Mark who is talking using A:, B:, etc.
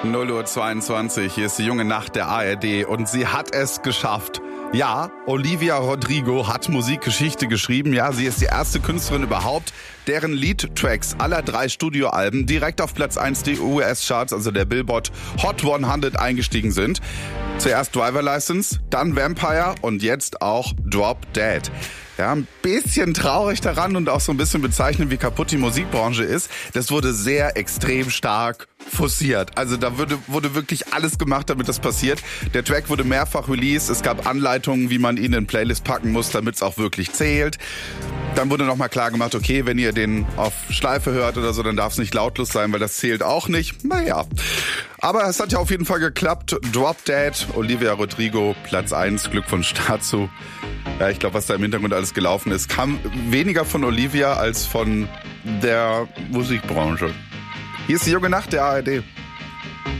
A: 0:22 Uhr, hier ist die junge Nacht der ARD und sie hat es geschafft. Ja, Olivia Rodrigo hat Musikgeschichte geschrieben. Ja, sie ist die erste Künstlerin überhaupt, deren Lead-Tracks aller 3 Studioalben direkt auf Platz 1 der US-Charts, also der Billboard Hot 100 eingestiegen sind. Zuerst Driver License, dann Vampire und jetzt auch Drop Dead. Ja, ein bisschen traurig daran und auch so ein bisschen bezeichnend, wie kaputt die Musikbranche ist. Das wurde sehr extrem stark forciert. Also da wurde wirklich alles gemacht, damit das passiert. Der Track wurde mehrfach released. Es gab Anleitungen, wie man ihn in Playlist packen muss, damit es auch wirklich zählt. Dann wurde nochmal klar gemacht, okay, wenn ihr den auf Schleife hört oder so, dann darf es nicht lautlos sein, weil das zählt auch nicht. Naja. Aber es hat ja auf jeden Fall geklappt. Drop Dead, Olivia Rodrigo, Platz 1. Glückwunsch dazu. Ja, ich glaube, was da im Hintergrund alles gelaufen ist, kam weniger von Olivia als von der Musikbranche. Hier ist die junge Nacht der ARD.